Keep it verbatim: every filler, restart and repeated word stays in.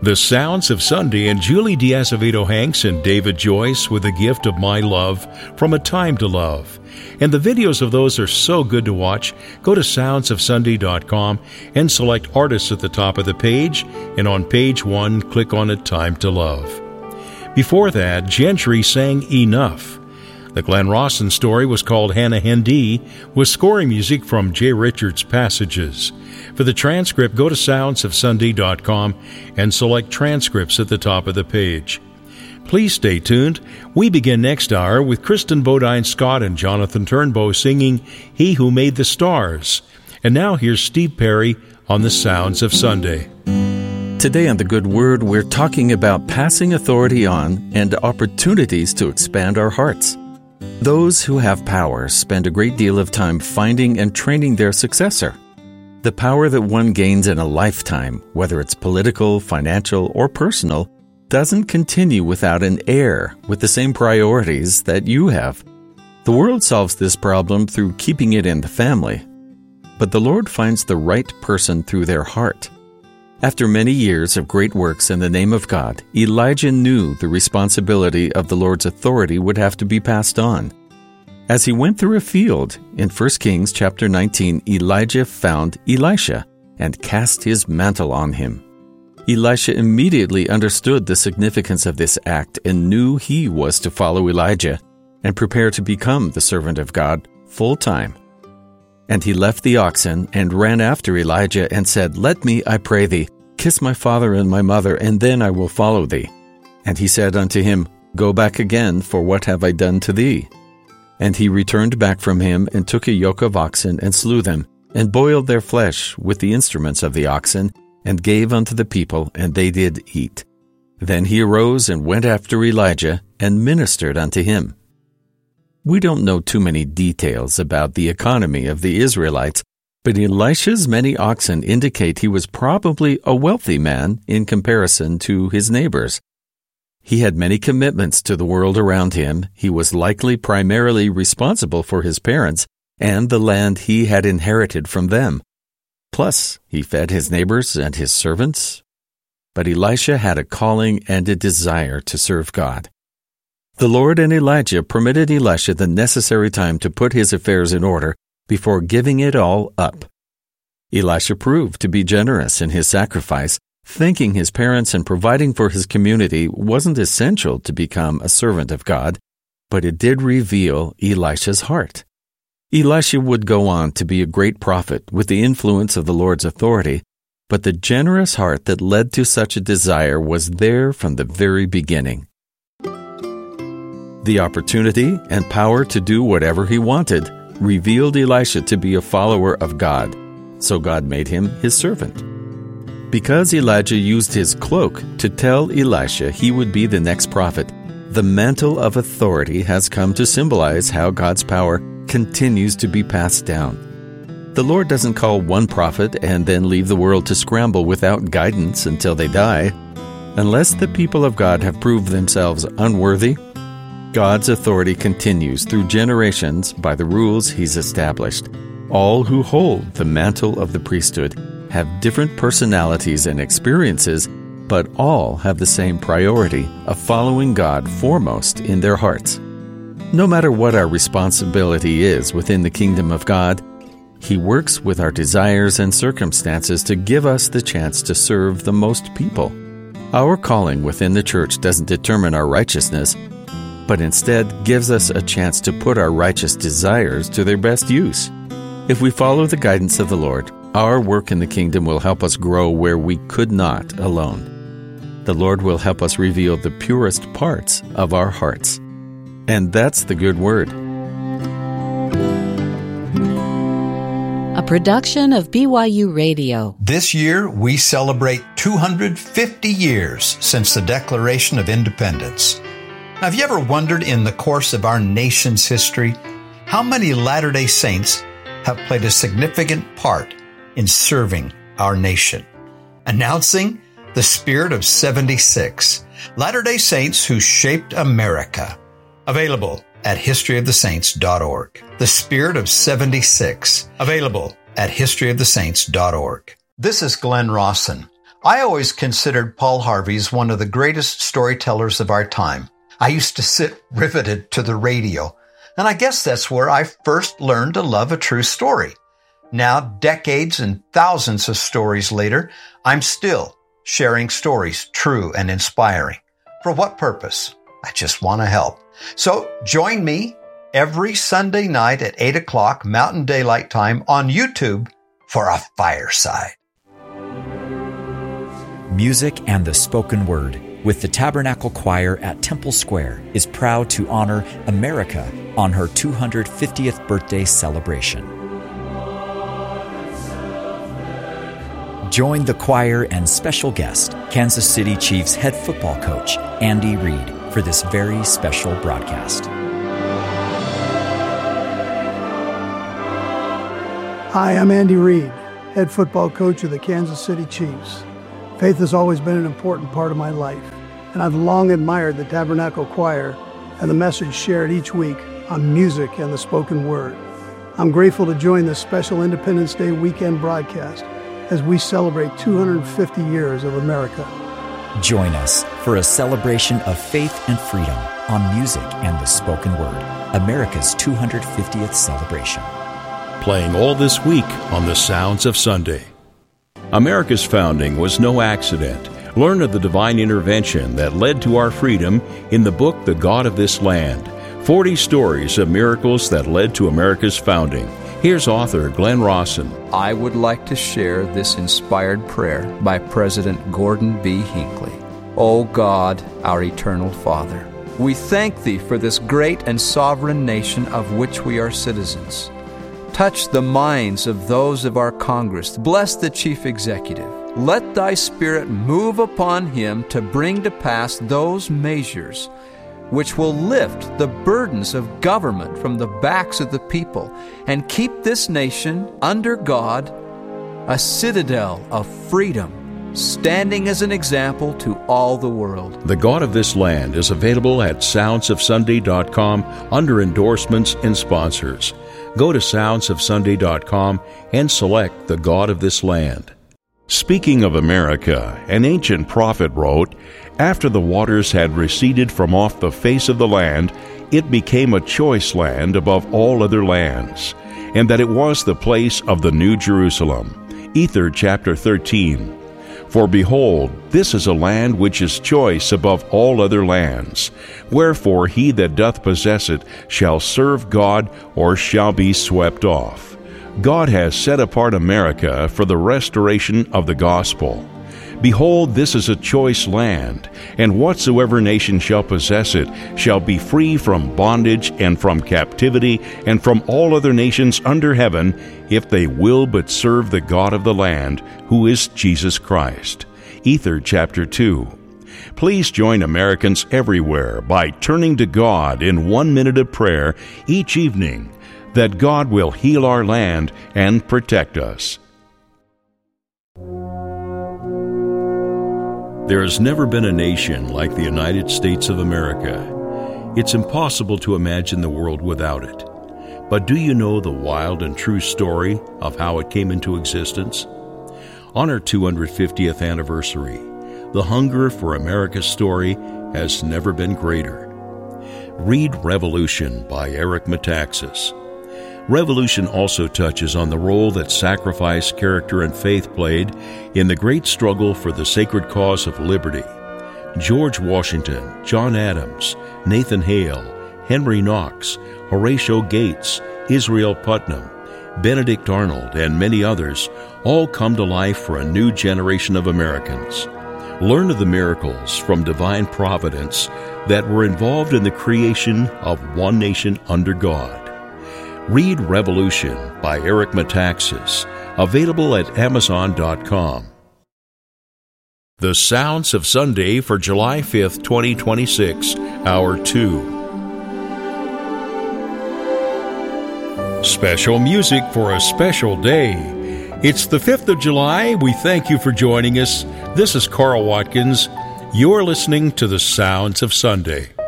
The Sounds of Sunday and Julie Diazevedo-Hanks and David Joyce with a gift of My Love from A Time to Love. And the videos of those are so good to watch. Go to sounds of sunday dot com and select Artists at the top of the page, and on page one, click on A Time to Love. Before that, Gentry sang Enough. The Glenn Rawson story was called Hannah Hendee, with scoring music from Jay Richards' Passages. For the transcript, go to sounds of sunday dot com and select Transcripts at the top of the page. Please stay tuned. We begin next hour with Kristen Bodine Scott and Jonathan Turnbow singing He Who Made the Stars. And now here's Steve Perry on the Sounds of Sunday. Today on The Good Word, we're talking about passing authority on and opportunities to expand our hearts. Those who have power spend a great deal of time finding and training their successor. The power that one gains in a lifetime, whether it's political, financial, or personal, doesn't continue without an heir with the same priorities that you have. The world solves this problem through keeping it in the family, but the Lord finds the right person through their heart. After many years of great works in the name of God, Elijah knew the responsibility of the Lord's authority would have to be passed on. As he went through a field, in First Kings chapter nineteen, Elijah found Elisha and cast his mantle on him. Elisha immediately understood the significance of this act and knew he was to follow Elijah and prepare to become the servant of God full-time. And he left the oxen and ran after Elijah and said, "Let me, I pray thee, kiss my father and my mother, and then I will follow thee." And he said unto him, "Go back again, for what have I done to thee?" And he returned back from him, and took a yoke of oxen, and slew them, and boiled their flesh with the instruments of the oxen, and gave unto the people, and they did eat. Then he arose and went after Elijah, and ministered unto him. We don't know too many details about the economy of the Israelites, but Elisha's many oxen indicate he was probably a wealthy man in comparison to his neighbors. He had many commitments to the world around him. He was likely primarily responsible for his parents and the land he had inherited from them. Plus, he fed his neighbors and his servants. But Elisha had a calling and a desire to serve God. The Lord and Elijah permitted Elisha the necessary time to put his affairs in order before giving it all up. Elisha proved to be generous in his sacrifice, thanking his parents and providing for his community wasn't essential to become a servant of God, but it did reveal Elisha's heart. Elisha would go on to be a great prophet with the influence of the Lord's authority, but the generous heart that led to such a desire was there from the very beginning. The opportunity and power to do whatever he wanted revealed Elisha to be a follower of God, so God made him his servant. Because Elijah used his cloak to tell Elisha he would be the next prophet, the mantle of authority has come to symbolize how God's power continues to be passed down. The Lord doesn't call one prophet and then leave the world to scramble without guidance until they die. Unless the people of God have proved themselves unworthy, God's authority continues through generations by the rules He's established. All who hold the mantle of the priesthood have different personalities and experiences, but all have the same priority of following God foremost in their hearts. No matter what our responsibility is within the kingdom of God, He works with our desires and circumstances to give us the chance to serve the most people. Our calling within the church doesn't determine our righteousness, but instead gives us a chance to put our righteous desires to their best use. If we follow the guidance of the Lord, our work in the kingdom will help us grow where we could not alone. The Lord will help us reveal the purest parts of our hearts. And that's the good word. A production of B Y U Radio. This year, we celebrate two hundred fifty years since the Declaration of Independence. Now, have you ever wondered in the course of our nation's history how many Latter-day Saints have played a significant part in serving our nation? Announcing the Spirit of seventy-six, Latter-day Saints who shaped America. Available at history of the saints dot org. The Spirit of seventy-six. Available at history of the saints dot org. This is Glenn Rawson. I always considered Paul Harvey as one of the greatest storytellers of our time. I used to sit riveted to the radio, and I guess that's where I first learned to love a true story. Now, decades and thousands of stories later, I'm still sharing stories true and inspiring. For what purpose? I just want to help. So join me every Sunday night at eight o'clock Mountain Daylight Time on YouTube for a fireside. Music and the Spoken Word with the Tabernacle Choir at Temple Square is proud to honor America on her two hundred fiftieth birthday celebration. Join the choir and special guest, Kansas City Chiefs head football coach Andy Reid, for this very special broadcast. Hi, I'm Andy Reid, head football coach of the Kansas City Chiefs. Faith has always been an important part of my life, and I've long admired the Tabernacle Choir and the message shared each week on music and the spoken word. I'm grateful to join this special Independence Day weekend broadcast as we celebrate two hundred fifty years of America. Join us for a celebration of faith and freedom on music and the spoken word, America's two hundred fiftieth celebration. Playing all this week on The Sounds of Sunday. America's founding was no accident. Learn of the divine intervention that led to our freedom in the book The God of This Land. forty stories of miracles that led to America's founding. Here's author Glenn Rawson. I would like to share this inspired prayer by President Gordon B. Hinckley. O God, our eternal Father, we thank Thee for this great and sovereign nation of which we are citizens. Touch the minds of those of our Congress. Bless the Chief Executive. Let Thy Spirit move upon him to bring to pass those measures which will lift the burdens of government from the backs of the people and keep this nation under God, a citadel of freedom, standing as an example to all the world. The God of This Land is available at sounds of sunday dot com under endorsements and sponsors. Go to sounds of sunday dot com and select The God of This Land. Speaking of America, an ancient prophet wrote, "After the waters had receded from off the face of the land, it became a choice land above all other lands, and that it was the place of the New Jerusalem." Ether chapter thirteen. For behold, this is a land which is choice above all other lands. Wherefore he that doth possess it shall serve God, or shall be swept off. God has set apart America for the restoration of the gospel. Behold, this is a choice land, and whatsoever nation shall possess it shall be free from bondage and from captivity and from all other nations under heaven, if they will but serve the God of the land, who is Jesus Christ. Ether chapter two. Please join Americans everywhere by turning to God in one minute of prayer each evening, that God will heal our land and protect us. There has never been a nation like the United States of America. It's impossible to imagine the world without it. But do you know the wild and true story of how it came into existence? On our two hundred fiftieth anniversary, the hunger for America's story has never been greater. Read Revolution by Eric Metaxas. Revolution also touches on the role that sacrifice, character, and faith played in the great struggle for the sacred cause of liberty. George Washington, John Adams, Nathan Hale, Henry Knox, Horatio Gates, Israel Putnam, Benedict Arnold, and many others all come to life for a new generation of Americans. Learn of the miracles from divine providence that were involved in the creation of one nation under God. Read Revolution by Eric Metaxas, available at amazon dot com. The Sounds of Sunday for July fifth, twenty twenty-six, Hour two. Special music for a special day. It's the fifth of July. We thank you for joining us. This is Carl Watkins. You're listening to The Sounds of Sunday.